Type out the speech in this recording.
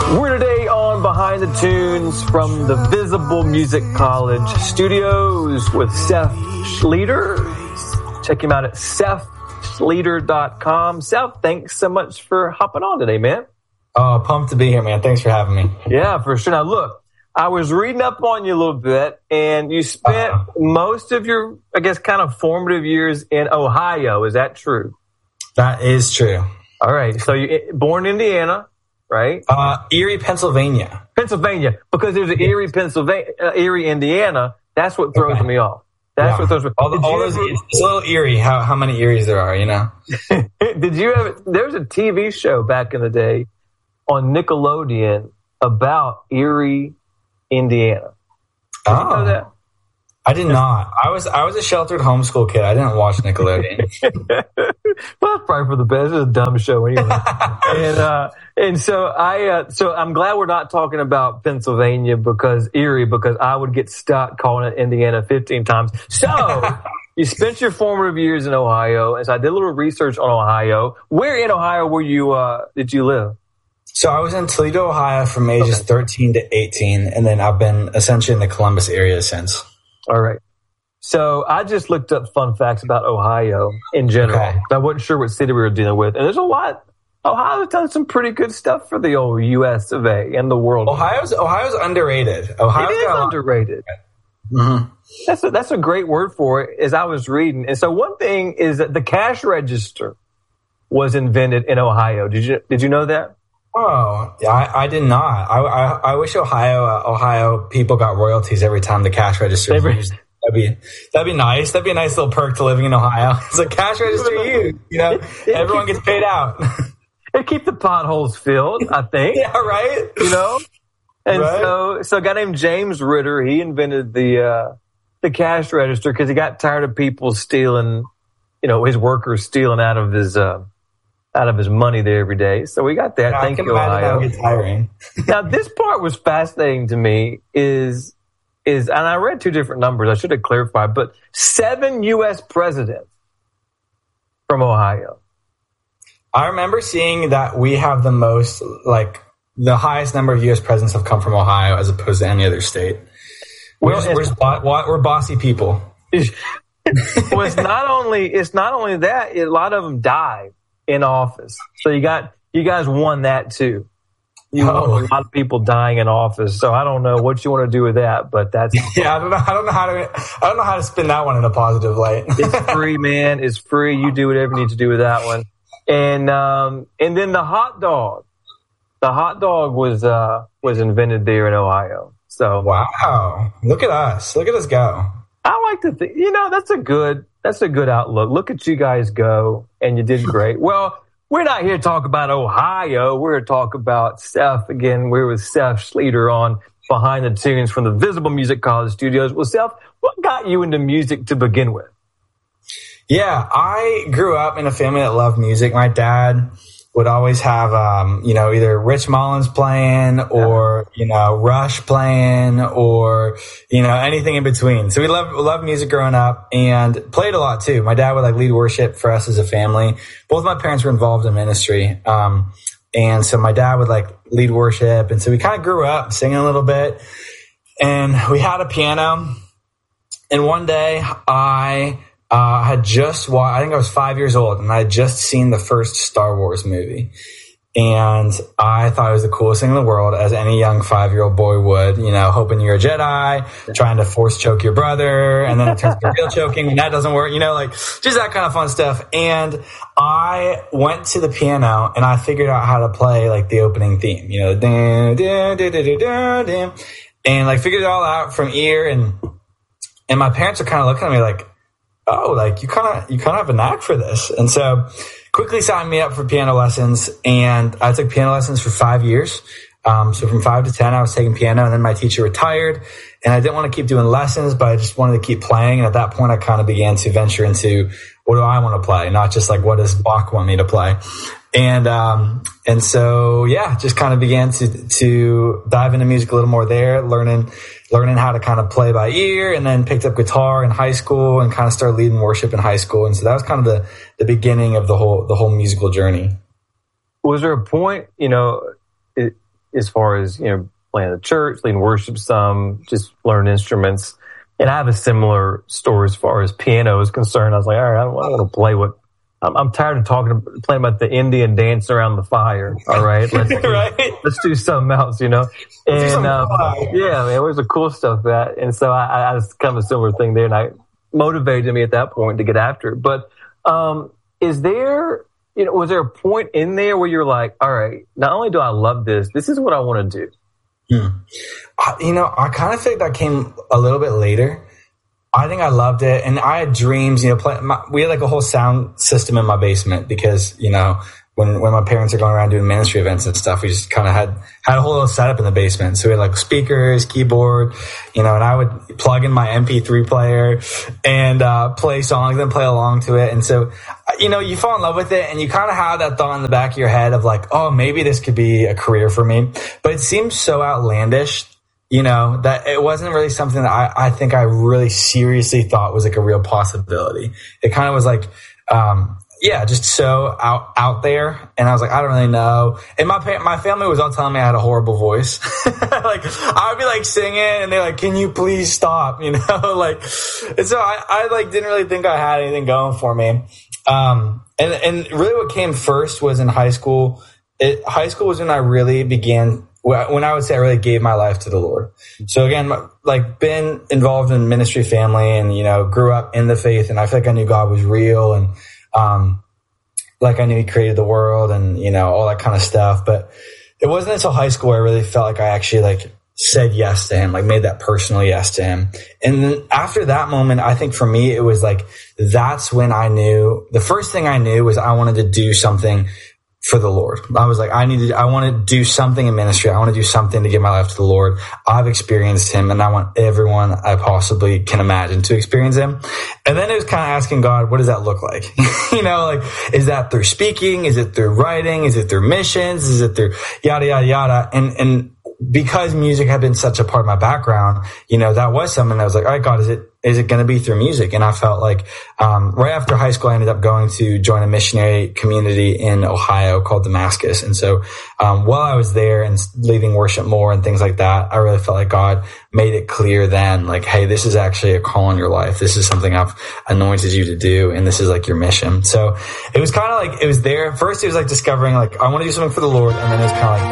We're today on Behind the Tunes from the Visible Music College studios with Seth Schleter. Check him out at SethSchleter.com. Seth, thanks so much for hopping on today, man. Oh, pumped to be here, man. Thanks for having me. Yeah, for sure. Now, look, I was reading up on you a little bit, and you spent most of your, I guess, kind of formative years in Ohio. Is that true? That is true. All right. So you're born in Indiana, right? Erie, Pennsylvania. Pennsylvania, because there's an Erie, Pennsylvania, Erie, Indiana. That's what throws me off. That's what throws me off. All those, it's a little eerie how many Eries there are, you know? Did you ever, there was a TV show back in the day on Nickelodeon about Erie, Indiana. Did you know that? I did not. I was a sheltered homeschool kid. I didn't watch Nickelodeon. Well, that's probably for the best. It's a dumb show anyway. and so I'm glad we're not talking about Pennsylvania Erie, because I would get stuck calling it Indiana 15 times. So you spent your formative years in Ohio. And so I did a little research on Ohio. Where in Ohio did you live? So I was in Toledo, Ohio from ages 13 to 18. And then I've been essentially in the Columbus area since. All right. So I just looked up fun facts about Ohio in general. Okay. I wasn't sure what city we were dealing with. And there's a lot. Ohio's done some pretty good stuff for the old US of A and the world. Ohio's underrated. It is underrated. Mm-hmm. That's a great word for it, as I was reading. And so one thing is that the cash register was invented in Ohio. Did you know that? Oh, yeah, I did not. I wish Ohio people got royalties every time the cash register is used. That'd be nice. That'd be a nice little perk to living in Ohio. It's a cash register used, you know, everyone gets paid out. They keep the potholes filled, I think. Yeah, right. You know? And so a guy named James Ritter, he invented the cash register because he got tired of people stealing, you know, his workers stealing out of his money there every day. So we got that. Thank you, Ohio. That tiring. Now, this part was fascinating to me is, and I read two different numbers. I should have clarified, but 7 U.S. presidents from Ohio. I remember seeing that we have the highest number of U.S. presidents have come from Ohio as opposed to any other state. We're bossy people. Well, it's not only that, a lot of them died in office. So you guys won that too. You won a lot of people dying in office. So I don't know what you want to do with that, but that's yeah. I don't know how to spin that one in a positive light. It's free, man. It's free. You do whatever you need to do with that one. And then the hot dog. The hot dog was invented there in Ohio. So wow, look at us go. I like to think, that's a good outlook. Look at you guys go, and you did great. Well, we're not here to talk about Ohio. We're here to talk about Seth. Again, we're with Seth Schleter on Behind the Tunes from the Visible Music College studios. Well, Seth, what got you into music to begin with? Yeah, I grew up in a family that loved music. My dad would always have, either Rich Mullins playing or, Rush playing or, anything in between. So we loved music growing up and played a lot too. My dad would lead worship for us as a family. Both my parents were involved in ministry. And so my dad would lead worship. And so we kind of grew up singing a little bit and we had a piano. And one day I had just watched, I think I was 5 years old, and I had just seen the first Star Wars movie. And I thought it was the coolest thing in the world, as any young 5-year-old boy would, hoping you're a Jedi, trying to force choke your brother, and then it turns to real choking, and that doesn't work, just that kind of fun stuff. And I went to the piano, and I figured out how to play, the opening theme, and, figured it all out from ear, and my parents are kind of looking at me you kind of have a knack for this. And so quickly signed me up for piano lessons, and I took piano lessons for 5 years. So from 5 to 10, I was taking piano, and then my teacher retired, and I didn't want to keep doing lessons, but I just wanted to keep playing. And at that point, I kind of began to venture into what do I want to play, not just what does Bach want me to play. And so, just kind of began to dive into music a little more there, learning how to kind of play by ear, and then picked up guitar in high school and kind of started leading worship in high school. And so that was kind of the beginning of the whole musical journey. Was there a point, as far as, playing the church, leading worship some, just learn instruments. And I have a similar story as far as piano is concerned. I was like, all right, I don't want to play I'm tired of playing about the Indian dance around the fire. All right. Let's do something else, And, it was the cool stuff and so I was kind of a similar thing there, and I motivated me at that point to get after it. But, is there, was there a point in there where you're like, all right, not only do I love this is what I want to do? I kind of think that came a little bit later. I think I loved it, and I had dreams. We had like a whole sound system in my basement because when my parents are going around doing ministry events and stuff, we just kind of had a whole little setup in the basement. So we had like speakers, keyboard, and I would plug in my MP3 player and play songs and play along to it. And so, you fall in love with it, and you kind of have that thought in the back of your head of like, oh, maybe this could be a career for me. But it seems so outlandish, that it wasn't really something that I think I really seriously thought was like a real possibility. It kind of was like, just so out there. And I was like, I don't really know. And my family was all telling me I had a horrible voice. Like I would be like singing, and they're like, can you please stop? And so I like didn't really think I had anything going for me. And really what came first was in high school. High school was when I really began, when I would say I really gave my life to the Lord. So again, like been involved in ministry family and, grew up in the faith, and I feel like I knew God was real, and, like I knew he created the world and, all that kind of stuff. But it wasn't until high school where I really felt like I actually like said yes to him, like made that personal yes to him. And then after that moment, I think for me, it was like, that's when I knew, the first thing I knew was I wanted to do something for the Lord. I was like, I want to do something in ministry. I want to do something to give my life to the Lord. I've experienced him, and I want everyone I possibly can imagine to experience him. And then it was kind of asking God, what does that look like? Is that through speaking? Is it through writing? Is it through missions? Is it through yada, yada, yada? And because music had been such a part of my background, that was something that was like, all right, God, is it going to be through music? And I felt like, right after high school, I ended up going to join a missionary community in Ohio called Damascus. And so, while I was there and leading worship more and things like that, I really felt like God made it clear then, like, hey, this is actually a call in your life. This is something I've anointed you to do. And this is like your mission. So it was kind of like, it was there. First, it was like discovering like, I want to do something for the Lord. And then it was kind of like,